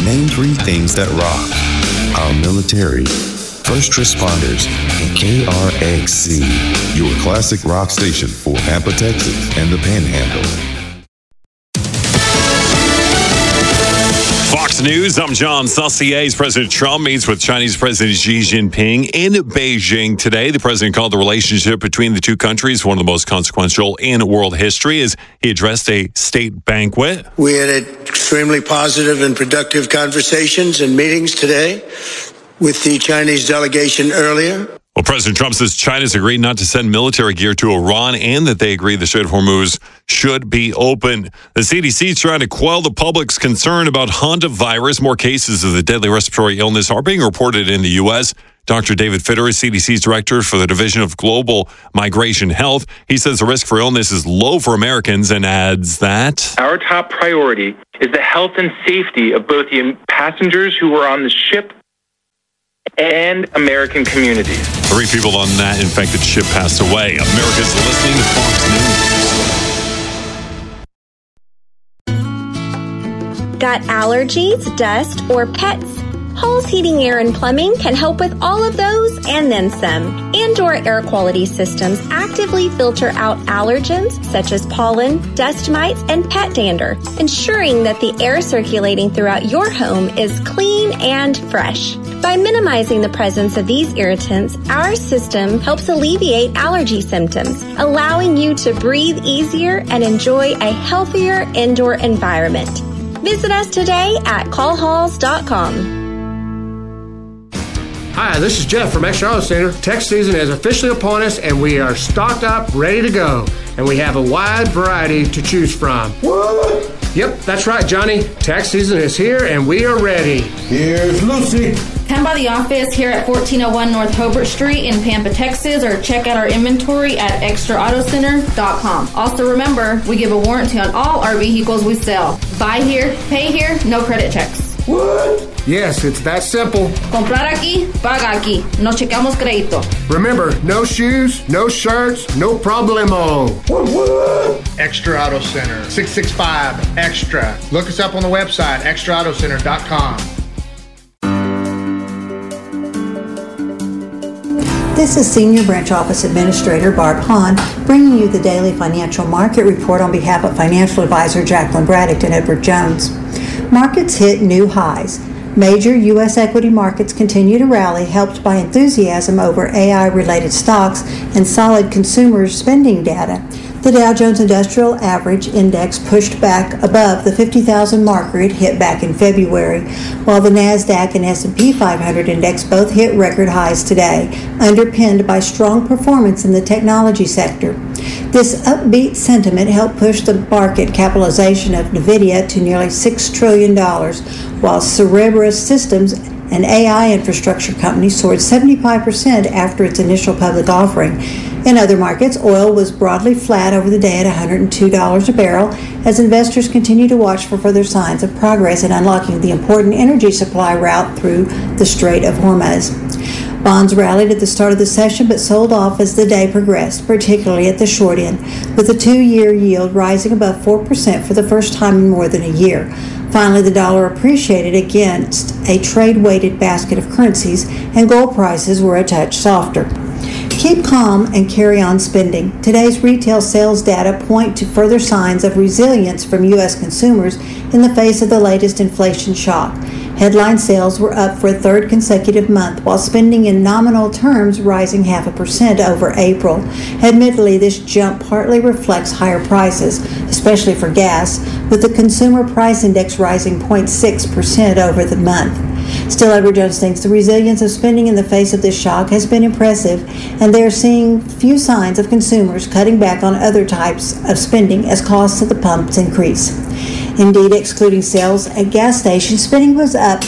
Name 3 things that rock. Our military, first responders, and KRXC, your classic rock station for Pampa, Texas, and the Panhandle. Fox News, I'm John Saucier. President Trump meets with Chinese President Xi Jinping in Beijing today. The president called the relationship between the two countries one of the most consequential in world history as he addressed a state banquet. We had extremely positive and productive conversations and meetings today with the Chinese delegation earlier. Well, President Trump says China's agreed not to send military gear to Iran and that they agree the Strait of Hormuz should be open. The CDC is trying to quell the public's concern about hantavirus. More cases of the deadly respiratory illness are being reported in the U.S. Dr. David Fitter is CDC's director for the Division of Global Migration Health. He says the risk for illness is low for Americans and adds that our top priority is the health and safety of both the passengers who were on the ship and American communities. 3 people on that infected ship passed away. America's listening to Fox News. Got allergies, dust, or pets? Halls Heating, Air, and Plumbing can help with all of those and then some. Indoor air quality systems actively filter out allergens such as pollen, dust mites, and pet dander, ensuring that the air circulating throughout your home is clean and fresh. By minimizing the presence of these irritants, our system helps alleviate allergy symptoms, allowing you to breathe easier and enjoy a healthier indoor environment. Visit us today at callhalls.com. Hi, this is Jeff from Extra Auto Center. Tax season is officially upon us, and we are stocked up, ready to go. And we have a wide variety to choose from. What? Yep, that's right, Johnny. Tax season is here, and we are ready. Here's Lucy. Come by the office here at 1401 North Hobart Street in Pampa, Texas, or check out our inventory at extraautocenter.com. Also remember, we give a warranty on all our vehicles we sell. Buy here, pay here, no credit checks. What? Yes, it's that simple. Comprar aquí, paga aquí. No checamos crédito. Remember, no shoes, no shirts, no problemo. What? Extra Auto Center, 665 Extra. Look us up on the website, extraautocenter.com. This is Senior Branch Office Administrator Barb Hahn bringing you the daily financial market report on behalf of financial advisor Jacqueline Braddock and Edward Jones. Markets hit new highs. Major U.S. equity markets continue to rally, helped by enthusiasm over AI-related stocks and solid consumer spending data. The Dow Jones Industrial Average Index pushed back above the 50,000 marker it hit back in February, while the NASDAQ and S&P 500 Index both hit record highs today, underpinned by strong performance in the technology sector. This upbeat sentiment helped push the market capitalization of NVIDIA to nearly $6 trillion, while Cerebras Systems, an AI infrastructure company, soared 75% after its initial public offering. In other markets, oil was broadly flat over the day at $102 a barrel as investors continue to watch for further signs of progress in unlocking the important energy supply route through the Strait of Hormuz. Bonds rallied at the start of the session but sold off as the day progressed, particularly at the short end, with the 2-year yield rising above 4% for the first time in more than a year. Finally, the dollar appreciated against a trade-weighted basket of currencies, and gold prices were a touch softer. Keep calm and carry on spending. Today's retail sales data point to further signs of resilience from U.S. consumers in the face of the latest inflation shock. Headline sales were up for a third consecutive month, while spending in nominal terms rising 0.5% over April. Admittedly, this jump partly reflects higher prices, especially for gas, with the Consumer Price Index rising 0.6% over the month. Still, Edward Jones thinks the resilience of spending in the face of this shock has been impressive, and they are seeing few signs of consumers cutting back on other types of spending as costs at the pumps increase. Indeed, excluding sales at gas stations, spending was up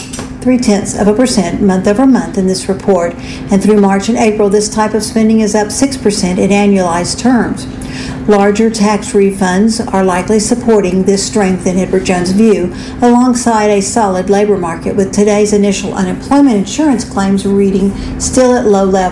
0.3% month over month in this report, and through March and April, this type of spending is up 6% in annualized terms. Larger tax refunds are likely supporting this strength in Edward Jones' view, alongside a solid labor market with today's initial unemployment insurance claims reading still at low levels.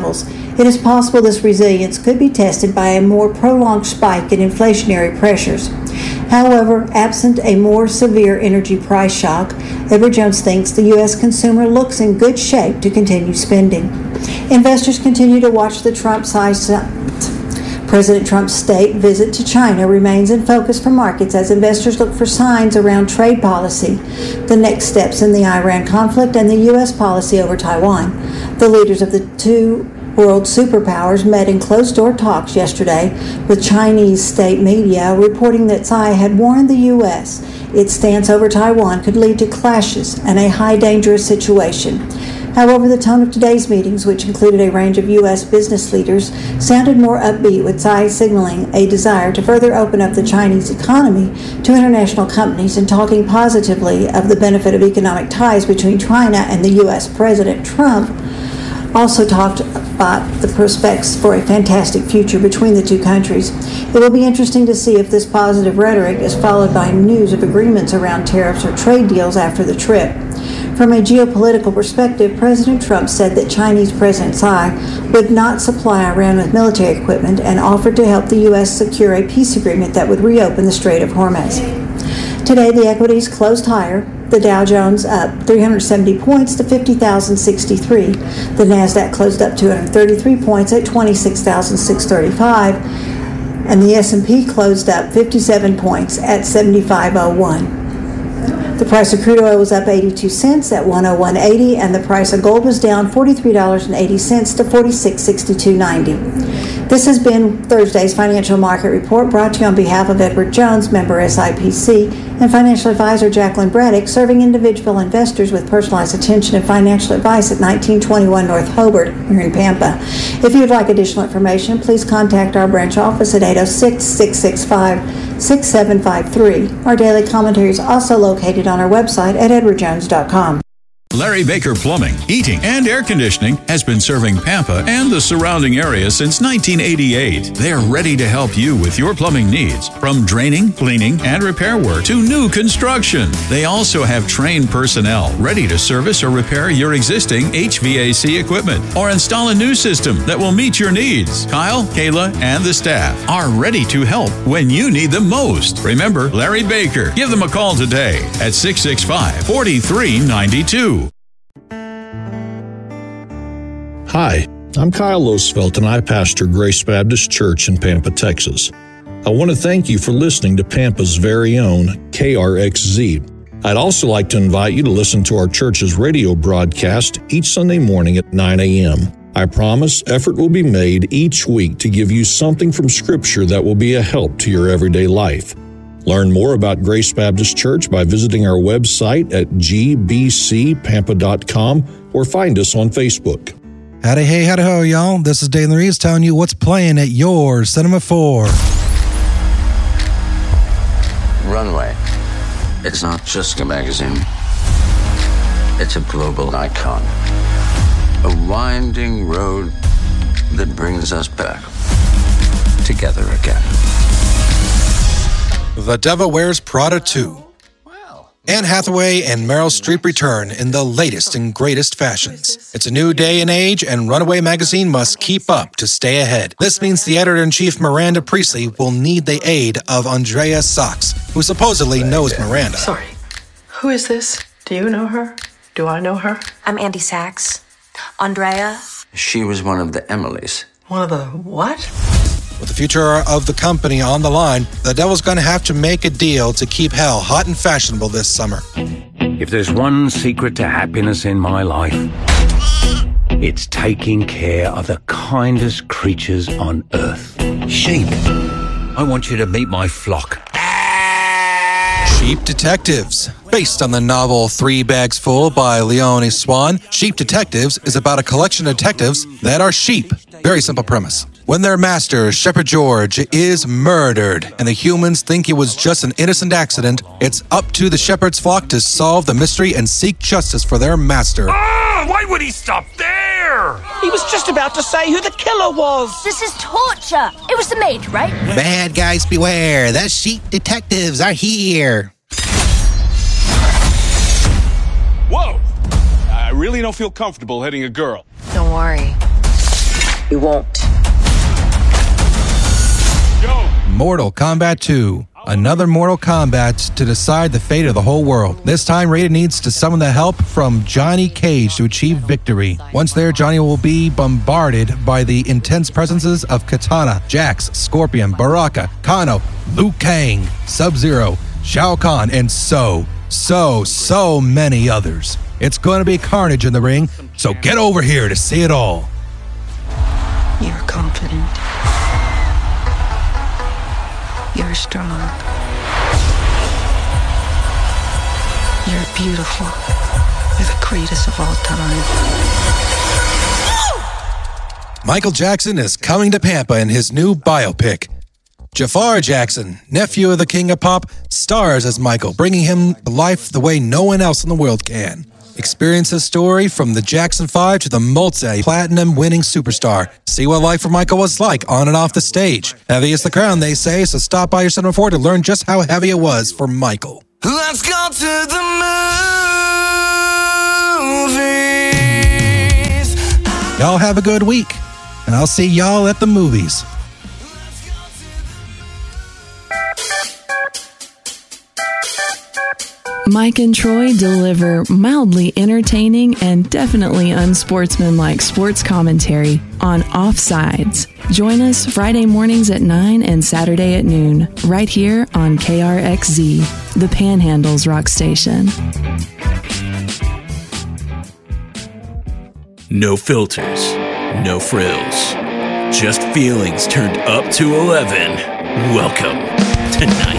It is possible this resilience could be tested by a more prolonged spike in inflationary pressures. However, absent a more severe energy price shock, Edward Jones thinks the U.S. consumer looks in good shape to continue spending. Investors continue to watch the Trump-sized summit. President Trump's state visit to China remains in focus for markets as investors look for signs around trade policy, the next steps in the Iran conflict, and the U.S. policy over Taiwan. The leaders of the two world superpowers met in closed-door talks yesterday, with Chinese state media reporting that Tsai had warned the U.S. its stance over Taiwan could lead to clashes and a high dangerous situation. However, the tone of today's meetings, which included a range of U.S. business leaders, sounded more upbeat, with Tsai signaling a desire to further open up the Chinese economy to international companies and talking positively of the benefit of economic ties between China and the U.S. President Trump also talked about the prospects for a fantastic future between the two countries. It will be interesting to see if this positive rhetoric is followed by news of agreements around tariffs or trade deals after the trip. From a geopolitical perspective, President Trump said that Chinese President Tsai would not supply Iran with military equipment and offered to help the U.S. secure a peace agreement that would reopen the Strait of Hormuz. Today, the equities closed higher. The Dow Jones up 370 points to 50,063. The Nasdaq closed up 233 points at 26,635. And the S&P closed up 57 points at 7501. The price of crude oil was up 82 cents at 101.80, and the price of gold was down $43.80 to $46.6290. This has been Thursday's Financial Market Report, brought to you on behalf of Edward Jones, member SIPC, and financial advisor Jacqueline Braddock, serving individual investors with personalized attention and financial advice at 1921 North Hobart here in Pampa. If you'd like additional information, please contact our branch office at 806-665-6753. Our daily commentary is also located on our website at edwardjones.com. Larry Baker Plumbing, Heating, and Air Conditioning has been serving Pampa and the surrounding area since 1988. They're ready to help you with your plumbing needs, from draining, cleaning, and repair work to new construction. They also have trained personnel ready to service or repair your existing HVAC equipment or install a new system that will meet your needs. Kyle, Kayla, and the staff are ready to help when you need them most. Remember Larry Baker. Give them a call today at 665-4392. Hi, I'm Kyle Losfelt, and I pastor Grace Baptist Church in Pampa, Texas. I want to thank you for listening to Pampa's very own KRXZ. I'd also like to invite you to listen to our church's radio broadcast each Sunday morning at 9 a.m. I promise effort will be made each week to give you something from Scripture that will be a help to your everyday life. Learn more about Grace Baptist Church by visiting our website at gbcpampa.com or find us on Facebook. Howdy, hey, howdy, ho, y'all. This is Dalen Reeves telling you what's playing at your Cinema 4. Runway. It's not just a magazine. It's a global icon. A winding road that brings us back together again. The Devil Wears Prada 2. Anne Hathaway and Meryl Streep return in the latest and greatest fashions. It's a new day and age, and Runaway magazine must keep up to stay ahead. This means the editor-in-chief Miranda Priestley will need the aid of Andrea Sachs, who supposedly knows Miranda. Sorry, who is this? Do you know her? Do I know her? I'm Andy Sachs. Andrea? She was one of the Emilys. One of the what? With the future of the company on the line, the Devil's going to have to make a deal to keep Hell hot and fashionable this summer. If there's one secret to happiness in my life, it's taking care of the kindest creatures on earth. Sheep. I want you to meet my flock. Sheep Detectives. Based on the novel 3 Bags Full by Leonie Swan, Sheep Detectives is about a collection of detectives that are sheep. Very simple premise. When their master, Shepherd George, is murdered and the humans think it was just an innocent accident, it's up to the shepherd's flock to solve the mystery and seek justice for their master. Ah! Why would he stop there? He was just about to say who the killer was. This is torture. It was the maid, right? Bad guys beware. The Sheep Detectives are here. Whoa! I really don't feel comfortable hitting a girl. Don't worry. We won't. Mortal Kombat 2. Another Mortal Kombat to decide the fate of the whole world. This time, Raiden needs to summon the help from Johnny Cage to achieve victory. Once there, Johnny will be bombarded by the intense presences of Katana, Jax, Scorpion, Baraka, Kano, Liu Kang, Sub-Zero, Shao Kahn, and so many others. It's going to be carnage in the ring, so get over here to see it all. You're confident. You're strong. You're beautiful. You're the greatest of all time. Michael Jackson is coming to Pampa in his new biopic. Jafar Jackson, nephew of the King of Pop, stars as Michael, bringing him to life the way no one else in the world can. Experience his story from the Jackson 5 to the multi-platinum winning superstar. See what life for Michael was like on and off the stage. Heavy is the crown, they say, so stop by your Cinema 4 to learn just how heavy it was for Michael. Let's go to the movies. Y'all have a good week, and I'll see y'all at the movies. Mike and Troy deliver mildly entertaining and definitely unsportsmanlike sports commentary on Offsides. Join us Friday mornings at 9 and Saturday at noon, right here on KRXZ, the Panhandle's rock station. No filters, no frills, just feelings turned up to 11. Welcome to 9